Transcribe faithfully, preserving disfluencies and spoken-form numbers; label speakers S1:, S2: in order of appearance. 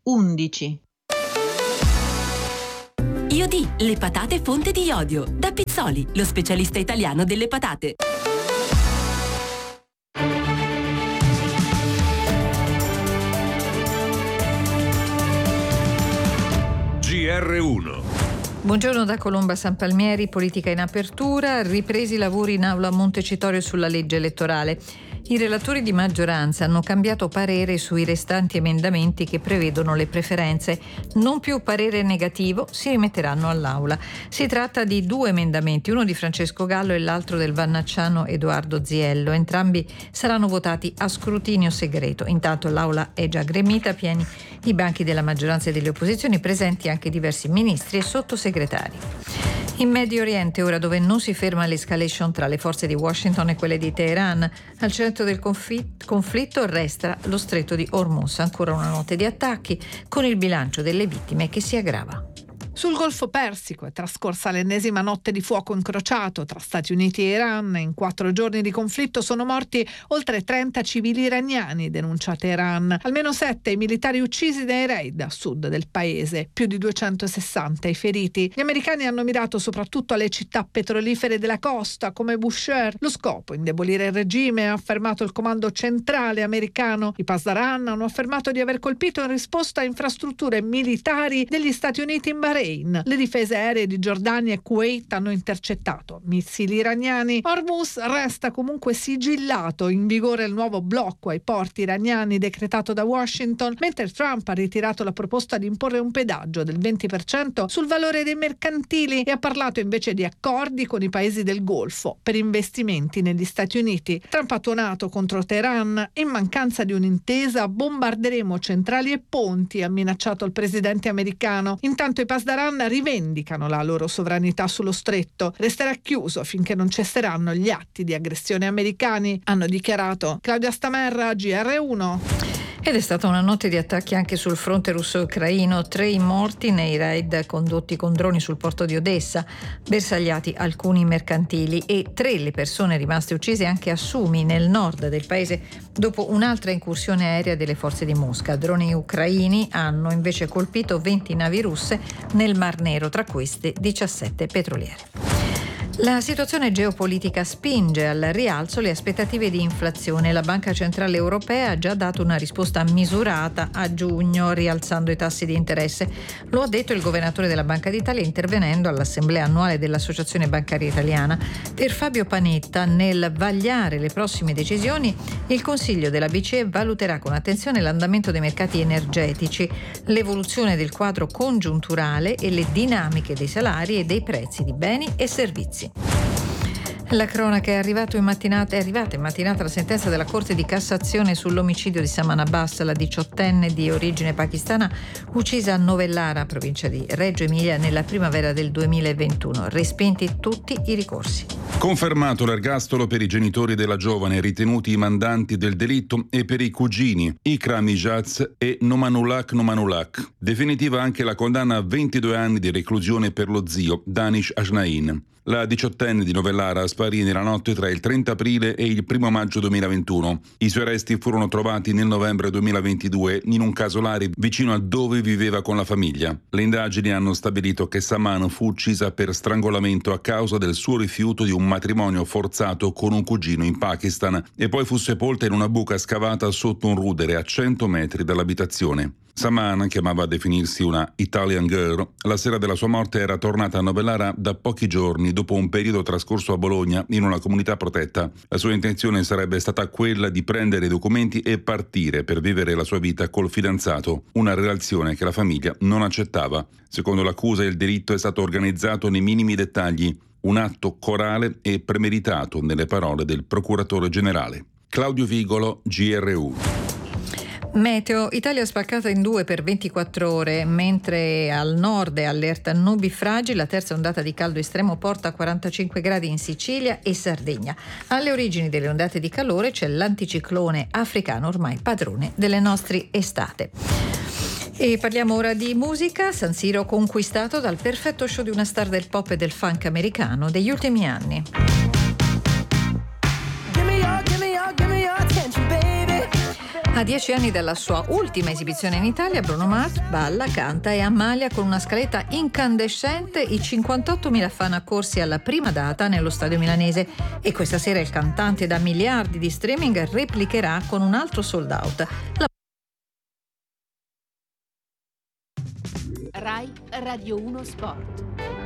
S1: undici.
S2: Iodì, le patate fonte di iodio. Da Pizzoli, lo specialista italiano delle patate.
S3: G R uno.
S4: Buongiorno da Colomba San Palmieri, politica in apertura, ripresi i lavori in aula a Montecitorio sulla legge elettorale. I relatori di maggioranza hanno cambiato parere sui restanti emendamenti che prevedono le preferenze. Non più parere negativo, si rimetteranno all'aula. Si tratta di due emendamenti, uno di Francesco Gallo e l'altro del vannacciano Edoardo Ziello. Entrambi saranno votati a scrutinio segreto. Intanto l'aula è già gremita, pieni i banchi della maggioranza e delle opposizioni, presenti anche diversi ministri e sottosegretari. In Medio Oriente, ora dove non si ferma l'escalation tra le forze di Washington e quelle di Teheran, al centro del conflitto resta lo stretto di Hormuz. Ancora una notte di attacchi, con il bilancio delle vittime che si aggrava.
S5: Sul Golfo Persico è trascorsa l'ennesima notte di fuoco incrociato tra Stati Uniti e Iran. In quattro giorni di conflitto sono morti oltre trenta civili iraniani, denuncia Teheran. Almeno sette i militari uccisi nei raid a sud del paese, più di duecentosessanta i feriti. Gli americani hanno mirato soprattutto alle città petrolifere della costa, come Bushehr. Lo scopo, indebolire il regime, ha affermato il comando centrale americano. I Pasdaran hanno affermato di aver colpito in risposta a infrastrutture militari degli Stati Uniti in Bahrain. Le difese aeree di Giordania e Kuwait hanno intercettato missili iraniani. Hormuz resta comunque sigillato, in vigore il nuovo blocco ai porti iraniani decretato da Washington, mentre Trump ha ritirato la proposta di imporre un pedaggio del venti per cento sul valore dei mercantili e ha parlato invece di accordi con i paesi del Golfo per investimenti negli Stati Uniti. Trump ha tuonato contro Teheran. In mancanza di un'intesa bombarderemo centrali e ponti, ha minacciato il presidente americano. Intanto i Pasdaran rivendicano la loro sovranità sullo stretto. Resterà chiuso finché non cesseranno gli atti di aggressione americani, hanno dichiarato. Claudia Stamerra, G R uno.
S4: Ed è stata una notte di attacchi anche sul fronte russo-ucraino, tre i morti nei raid condotti con droni sul porto di Odessa, bersagliati alcuni mercantili, e tre le persone rimaste uccise anche a Sumi, nel nord del paese, dopo un'altra incursione aerea delle forze di Mosca. Droni ucraini hanno invece colpito venti navi russe nel Mar Nero, tra queste diciassette petroliere. La situazione geopolitica spinge al rialzo le aspettative di inflazione. La Banca Centrale Europea ha già dato una risposta misurata a giugno, rialzando i tassi di interesse. Lo ha detto il governatore della Banca d'Italia intervenendo all'assemblea annuale dell'Associazione Bancaria Italiana. Per Fabio Panetta, nel vagliare le prossime decisioni, il Consiglio della B C E valuterà con attenzione l'andamento dei mercati energetici, l'evoluzione del quadro congiunturale e le dinamiche dei salari e dei prezzi di beni e servizi. La cronaca è arrivata in mattinata, è arrivata in mattinata la sentenza della Corte di Cassazione sull'omicidio di Saman Abbas, la diciottenne di origine pakistana uccisa a Novellara, provincia di Reggio Emilia, nella primavera del duemilaventuno. Respinti tutti i ricorsi.
S3: Confermato l'ergastolo per i genitori della giovane ritenuti i mandanti del delitto e per i cugini Ikram Ijaz e Nomanulak Nomanulak. Definitiva anche la condanna a ventidue anni di reclusione per lo zio Danish Ajnain. La diciottenne di Novellara sparì nella notte tra il trenta aprile e il primo maggio duemilaventuno. I suoi resti furono trovati nel novembre duemilaventidue in un casolare vicino a dove viveva con la famiglia. Le indagini hanno stabilito che Saman fu uccisa per strangolamento a causa del suo rifiuto di un matrimonio forzato con un cugino in Pakistan e poi fu sepolta in una buca scavata sotto un rudere a cento metri dall'abitazione. Saman, che amava definirsi una Italian girl, la sera della sua morte era tornata a Novellara da pochi giorni dopo un periodo trascorso a Bologna in una comunità protetta. La sua intenzione sarebbe stata quella di prendere i documenti e partire per vivere la sua vita col fidanzato, una relazione che la famiglia non accettava. Secondo l'accusa, il delitto è stato organizzato nei minimi dettagli, un atto corale e premeditato, nelle parole del procuratore generale. Claudio Vigolo, G R uno.
S4: Meteo, Italia spaccata in due per ventiquattro ore, mentre al nord è allerta nubifragi. La terza ondata di caldo estremo porta a quarantacinque gradi in Sicilia e Sardegna. Alle origini delle ondate di calore c'è l'anticiclone africano, ormai padrone delle nostre estate. E parliamo ora di musica. San Siro conquistato dal perfetto show di una star del pop e del funk americano degli ultimi anni. A dieci anni dalla sua ultima esibizione in Italia, Bruno Mars balla, canta e ammalia con una scaletta incandescente i cinquantottomila fan accorsi alla prima data nello stadio milanese, e questa sera il cantante da miliardi di streaming replicherà con un altro sold out. La...
S1: Rai Radio uno Sport.